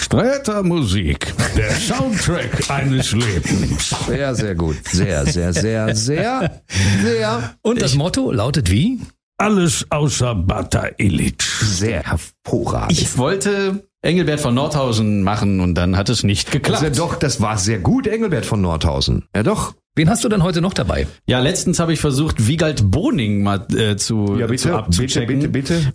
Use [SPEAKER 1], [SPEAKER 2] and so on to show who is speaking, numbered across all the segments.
[SPEAKER 1] Sträter Musik, der Soundtrack eines Lebens.
[SPEAKER 2] Sehr, sehr gut. Sehr, sehr, sehr, sehr, sehr.
[SPEAKER 3] Und das Motto lautet wie?
[SPEAKER 1] Alles außer Bata Illich.
[SPEAKER 2] Sehr hervorragend.
[SPEAKER 4] Ich wollte Engelbert von Nordhausen machen und dann hat es nicht geklappt.
[SPEAKER 2] Das war sehr gut, Engelbert von Nordhausen. Ja, doch.
[SPEAKER 3] Wen hast du denn heute noch dabei?
[SPEAKER 4] Ja, letztens habe ich versucht, Wiegald Boning mal zu abzuchecken.
[SPEAKER 2] Bitte.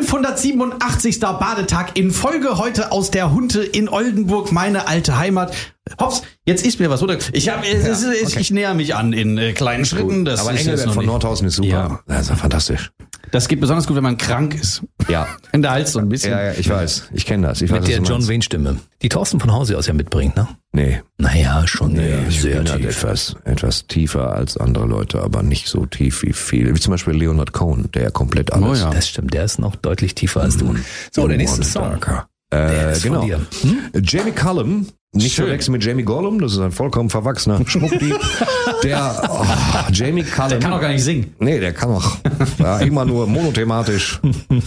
[SPEAKER 4] 587. Badetag in Folge heute aus der Hunte in Oldenburg, meine alte Heimat. Hops, jetzt ist mir was, oder? Ich näher mich an in kleinen Schritten. Das
[SPEAKER 2] aber
[SPEAKER 4] ist
[SPEAKER 2] Engelbert von Nordhausen ist super.
[SPEAKER 4] Ja.
[SPEAKER 2] Das ist fantastisch.
[SPEAKER 4] Das geht besonders gut, wenn man krank ist.
[SPEAKER 2] Ja.
[SPEAKER 4] Wenn der Hals so ein bisschen.
[SPEAKER 2] Ja, ich weiß. Ich kenne das. Ich
[SPEAKER 3] Mit
[SPEAKER 2] weiß,
[SPEAKER 3] der
[SPEAKER 2] was du
[SPEAKER 3] John
[SPEAKER 2] meinst.
[SPEAKER 3] Wayne-Stimme. Die Thorsten von Hause aus ja mitbringt, ne?
[SPEAKER 2] Nee.
[SPEAKER 3] Naja, schon
[SPEAKER 2] Ich
[SPEAKER 3] sehr
[SPEAKER 2] bin halt
[SPEAKER 3] tief.
[SPEAKER 2] etwas tiefer als andere Leute, aber nicht so tief wie viele. Wie zum Beispiel Leonard Cohen, der ja komplett alles.
[SPEAKER 4] Oh ja.
[SPEAKER 3] Das stimmt, der ist noch deutlich tiefer als du. So, der nächste Song. Der ist
[SPEAKER 2] Genau.
[SPEAKER 3] von dir.
[SPEAKER 2] Jamie Cullum, nicht
[SPEAKER 4] Schön.
[SPEAKER 2] verwechseln mit Jamie Gollum, das ist ein vollkommen verwachsener Schmuckdieb. Jamie Cullum.
[SPEAKER 4] Der kann auch gar nicht singen.
[SPEAKER 2] Nee, der kann auch. Ja, immer nur monothematisch.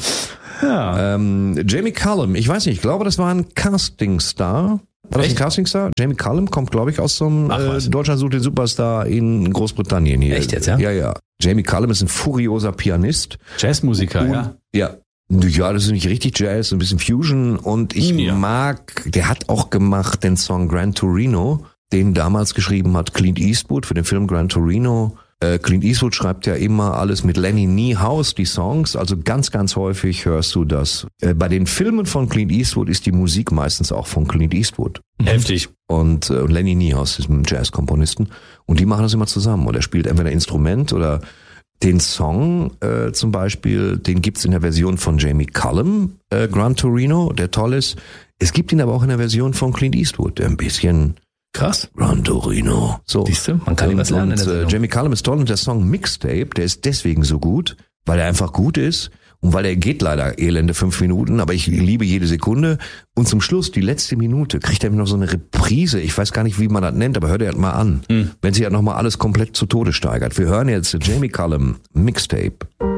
[SPEAKER 4] Ja.
[SPEAKER 2] Jamie Cullum, ich weiß nicht, ich glaube, das war ein Castingstar. War das ein Castingstar? Jamie Cullum kommt, glaube ich, aus so einem Deutschland sucht den Superstar in Großbritannien hier.
[SPEAKER 3] Echt jetzt, ja?
[SPEAKER 2] Ja. Jamie Cullum ist ein furioser Pianist.
[SPEAKER 4] Jazzmusiker, ja.
[SPEAKER 2] Ja, das ist nicht richtig Jazz, ein bisschen Fusion und ich mag, der hat auch gemacht den Song Gran Torino, den damals geschrieben hat Clint Eastwood für den Film Gran Torino. Clint Eastwood schreibt ja immer alles mit Lenny Niehaus, die Songs, also ganz, ganz häufig hörst du das. Bei den Filmen von Clint Eastwood ist die Musik meistens auch von Clint Eastwood.
[SPEAKER 4] Heftig.
[SPEAKER 2] Und Lenny Niehaus ist ein Jazzkomponisten und die machen das immer zusammen und er spielt entweder Instrument oder den Song zum Beispiel, den gibt's in der Version von Jamie Cullum, Gran Torino, der toll ist. Es gibt ihn aber auch in der Version von Clint Eastwood, der ein bisschen
[SPEAKER 3] Krass.
[SPEAKER 2] Gran Torino. So.
[SPEAKER 3] Siehst du, man kann ihm was lernen in der Sendung.
[SPEAKER 2] Jamie Cullum ist toll und der Song Mixtape, der ist deswegen so gut, weil er einfach gut ist und weil er geht leider elende 5 Minuten, aber ich liebe jede Sekunde. Und zum Schluss, die letzte Minute, kriegt er noch so eine Reprise. Ich weiß gar nicht, wie man das nennt, aber hört er mal an. Wenn sich halt nochmal alles komplett zu Tode steigert. Wir hören jetzt Jamie Cullum Mixtape.